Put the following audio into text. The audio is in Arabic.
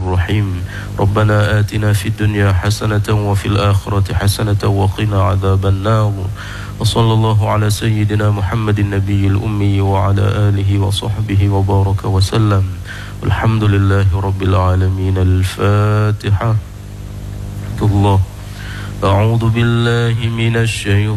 الرحيم ربنا آتنا في الدنيا حسنة وفي الآخرة حسنة وقنا عذاب النار وصلى الله على سيدنا محمد النبي الأمي وعلى آله وصحبه وبارك وسلم والحمد لله رب العالمين. الفاتحة. الله أعوذ بالله من الشيطان